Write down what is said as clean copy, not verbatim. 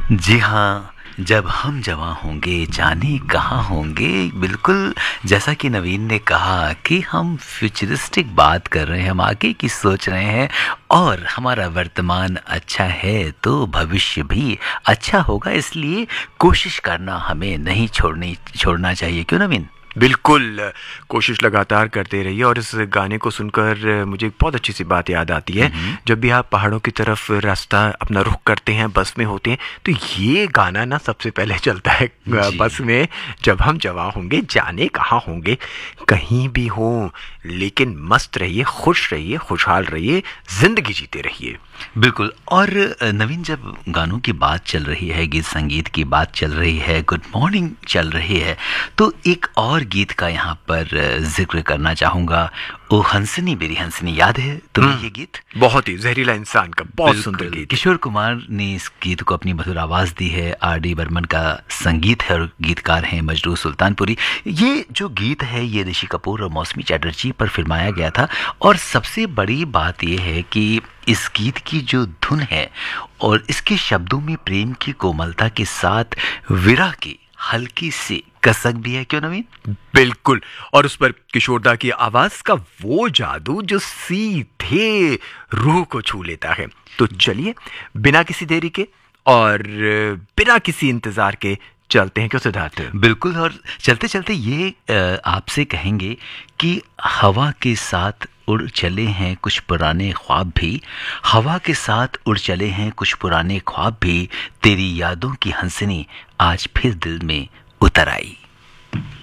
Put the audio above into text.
जी हाँ, जब हम जवां होंगे जाने कहाँ होंगे। बिल्कुल, जैसा कि नवीन ने कहा कि हम फ्यूचरिस्टिक बात कर रहे हैं, हम आगे की सोच रहे हैं और हमारा वर्तमान अच्छा है तो भविष्य भी अच्छा होगा, इसलिए कोशिश करना हमें नहीं छोड़ना चाहिए। क्यों नवीन? बिल्कुल। कोशिश लगातार करते रहिए। और इस गाने को सुनकर मुझे एक बहुत अच्छी सी बात याद आती है। हम्म। जब भी आप पहाड़ों की तरफ रास्ता अपना रुख करते हैं, बस में होते हैं, तो ये गाना ना सबसे पहले चलता है जी। बस में। जब हम जवां होंगे जाने कहाँ होंगे, कहीं भी हो लेकिन मस्त रहिए, खुश रहिए, खुशहाल रहिए, जिंदगी जीते रहिए। बिल्कुल। और नवीन, जब गानों की बात चल रही है, गीत संगीत की बात चल रही है, गुड मॉर्निंग चल रही है, तो एक और गीत का यहाँ पर जिक्र करना चाहूँगा। ओ हंसनी मेरी हंसनी, याद है तुम्हें ये गीत? बहुत ही जहरीला इंसान का बहुत सुंदर बिल्कुल, गीत। किशोर कुमार ने इस गीत को अपनी मधुर आवाज़ दी है, आर डी बर्मन का संगीत है और गीतकार हैं मजरू सुल्तानपुरी। ये जो गीत है ये ऋषि कपूर और मौसमी चटर्जी पर फिल्माया गया था। और सबसे बड़ी बात यह है कि इस गीत की जो धुन है और इसके शब्दों में प्रेम की कोमलता के साथ विरह की हल्की सी कसक भी है। क्यों नवीन? बिल्कुल। और उस पर किशोरदा की आवाज का वो जादू जो सीधे रूह को छू लेता है। तो चलिए, बिना किसी देरी के और बिना किसी इंतजार के चलते हैं। क्यों सिद्धार्थ? बिल्कुल। और चलते चलते ये आपसे कहेंगे कि हवा के साथ उड़ चले हैं कुछ पुराने ख्वाब भी, हवा के साथ उड़ चले हैं कुछ पुराने ख्वाब भी, तेरी यादों की हंसनी आज फिर दिल में उतर आई।